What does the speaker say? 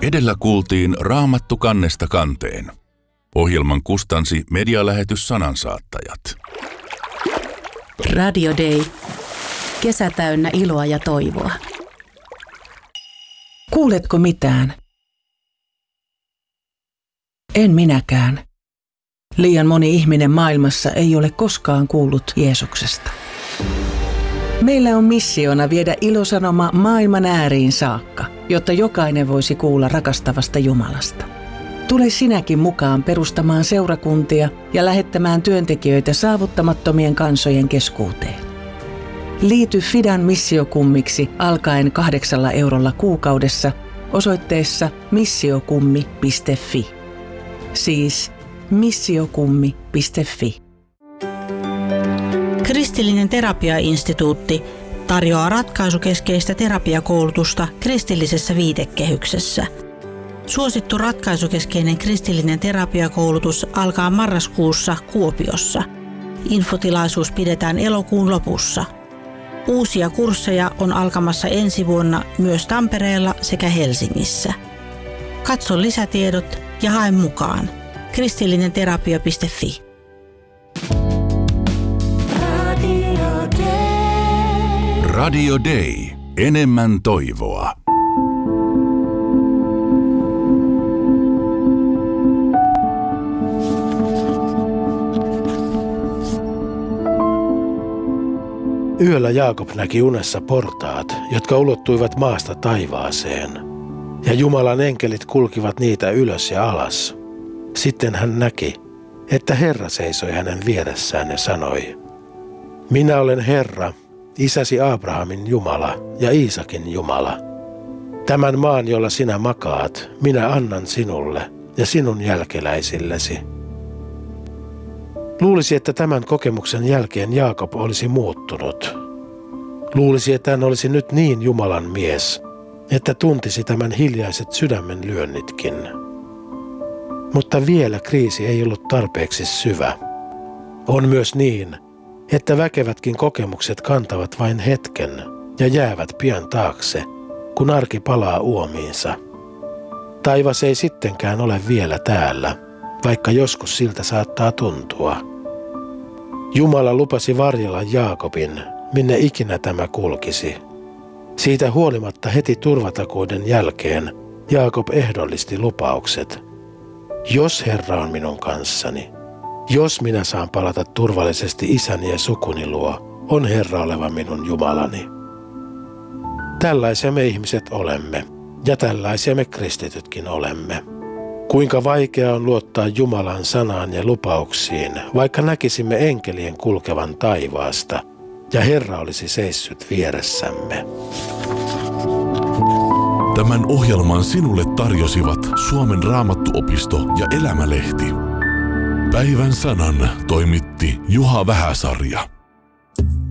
Edellä kuultiin Raamattu kannesta kanteen. Ohjelman kustansi medialähetys Sanansaattajat. Radio Day. Kesä täynnä iloa ja toivoa. Kuuletko mitään? En minäkään. Liian moni ihminen maailmassa ei ole koskaan kuullut Jeesuksesta. Meillä on missiona viedä ilosanoma maailman ääriin saakka, jotta jokainen voisi kuulla rakastavasta Jumalasta. Tule sinäkin mukaan perustamaan seurakuntia ja lähettämään työntekijöitä saavuttamattomien kansojen keskuuteen. Liity Fidan missiokummiksi alkaen 8 eurolla kuukaudessa osoitteessa missiokummi.fi. Siis missiokummi.fi. Kristillinen terapiainstituutti tarjoaa ratkaisukeskeistä terapiakoulutusta kristillisessä viitekehyksessä. Suosittu ratkaisukeskeinen kristillinen terapiakoulutus alkaa marraskuussa Kuopiossa. Infotilaisuus pidetään elokuun lopussa. Uusia kursseja on alkamassa ensi vuonna myös Tampereella sekä Helsingissä. Katso lisätiedot ja hae mukaan. kristillinenterapia.fi. Radio Day. Enemmän toivoa. Yöllä Jaakob näki unessa portaat, jotka ulottuivat maasta taivaaseen, ja Jumalan enkelit kulkivat niitä ylös ja alas. Sitten hän näki, että Herra seisoi hänen vieressään ja sanoi: Minä olen Herra, isäsi Abrahamin Jumala ja Iisakin Jumala. Tämän maan, jolla sinä makaat, minä annan sinulle ja sinun jälkeläisillesi. Luulisi, että tämän kokemuksen jälkeen Jaakob olisi muuttunut. Luulisi, että hän olisi nyt niin Jumalan mies, että tuntisi tämän hiljaiset sydämen lyönnitkin. Mutta vielä kriisi ei ollut tarpeeksi syvä. On myös niin, että väkevätkin kokemukset kantavat vain hetken ja jäävät pian taakse, kun arki palaa uomiinsa. Taivas ei sittenkään ole vielä täällä, vaikka joskus siltä saattaa tuntua. Jumala lupasi varjella Jaakobin, minne ikinä tämä kulkisi. Siitä huolimatta heti turvatakuiden jälkeen Jaakob ehdollisti lupaukset. Jos Herra on minun kanssani, jos minä saan palata turvallisesti isäni ja sukuni luo, on Herra oleva minun Jumalani. Tällaisia me ihmiset olemme, ja tällaisia me kristitytkin olemme. Kuinka vaikea on luottaa Jumalan sanaan ja lupauksiin, vaikka näkisimme enkelien kulkevan taivaasta, ja Herra olisi seissyt vieressämme. Tämän ohjelman sinulle tarjosivat Suomen Raamattuopisto ja Elämälehti. Päivän sanan toimitti Juha Vähäsarja.